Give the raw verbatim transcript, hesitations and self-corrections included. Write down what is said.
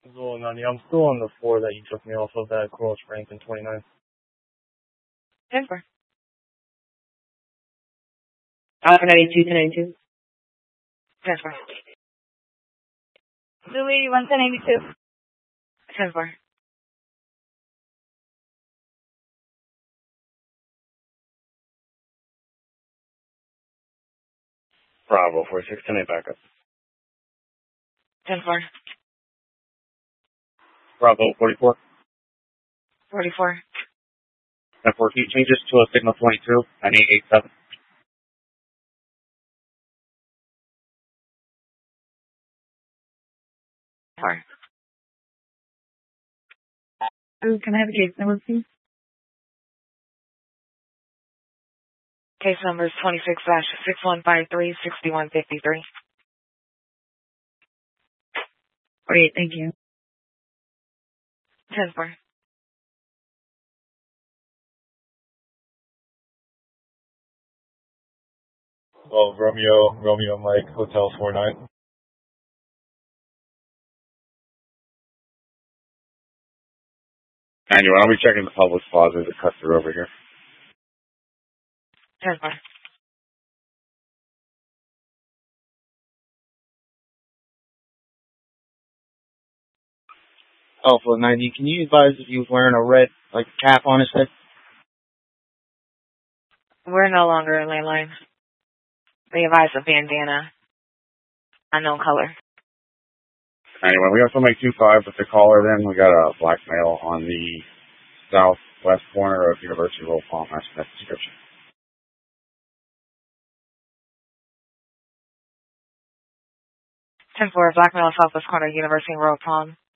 So, Nani, I'm still on the floor that you took me off of at Coral Springs in twenty-nine. Denver. Alpha ninety-two to ninety-two. Denver. Zulu eighty-one to ninety-two. Denver. Bravo, forty-six, ten eight backup. Denver. Bravo, forty-four. forty-four. ten four, he changes to a signal twenty-two, nine eight eight seven. Four. Oh, can I have a case number, please? Case number is twenty-six slash six one five three sixty-one fifty-three. Great, thank you. Denver. Oh, Romeo, Romeo Mike, Hotel four nine. Anyway, I'll be checking the public plaza to cut through over here. Denver. Alpha ninety, can you advise if he was wearing a red, like, cap on his head? We're no longer in lane line. They advise a bandana. Unknown color. Anyway, we got somebody two five with the caller then. We got a black male on the southwest corner of University Road Palm. That's the description. ten four, black male, southwest corner, University Road, Palm.